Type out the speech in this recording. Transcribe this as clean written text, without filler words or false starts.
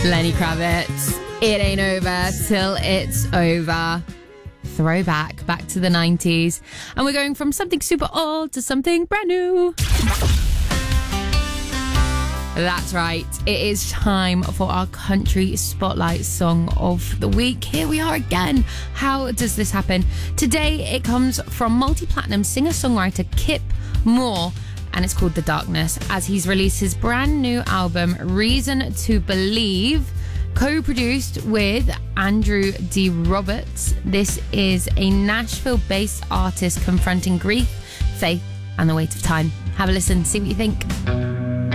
Lenny Kravitz. It ain't over till it's over. Throwback back to the 90s. And we're going from something super old to something brand new. That's right. It is time for our country spotlight song of the week. Here we are again. How does this happen? Today it comes from multi-platinum singer-songwriter Kip Moore, and it's called The Darkness, as he's released his brand new album Reason to Believe, co-produced with Andrew D. Roberts. This is a Nashville-based artist confronting grief, faith, and the weight of time. Have a listen, see what you think.